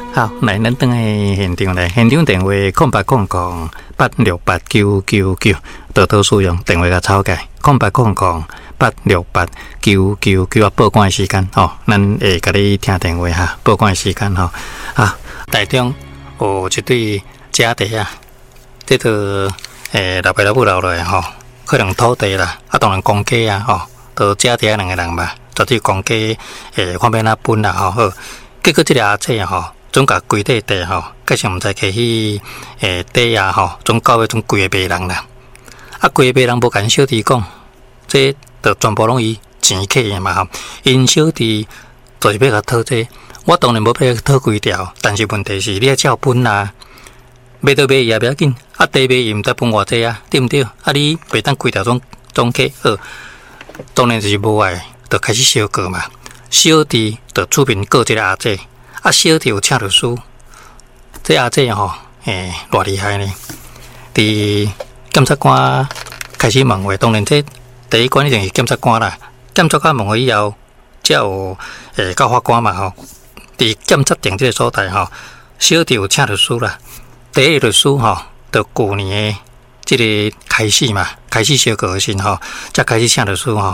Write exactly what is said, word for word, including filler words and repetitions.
好，来，咱等下现场来，现场电话空八空空八六八九九九，多多使用电话甲抄解，空八空空八六八九九九啊，报关的时间吼，咱会甲你听电话哈，报关的时间吼。啊，台中有一对家庭啊，这个诶老爸老母留落来吼，可能土地啦，啊当然公家啊吼，都家庭两个人嘛，绝对公家诶方面啊分啦吼，好，结果这个阿姐吼。总甲规块地吼，计是毋知摕去诶地啊吼，总搞个总规个卖人啦。啊，规个卖人无甲因小弟讲，这着全部拢伊钱客个嘛吼。因小弟就是要甲讨这，我当然无要讨规条，但是问题是你要照分啦。卖到卖也不要紧，啊地卖伊毋知分偌济啊，对毋对？啊你袂当规条总总客好，当然就是无爱，着开始小告嘛。小弟着出面告这个阿姐。啊，小弟有请律师，这阿姐吼，诶，偌厉害呢！伫检察官开始问话，当然这第一关一定是检察官啦。检察官问话以后，才有诶到法官嘛吼。伫检察庭这个所在吼，小弟有请律师啦。第一律师吼，到旧年诶，这个开始嘛，开始小个时吼，才开始请律师吼。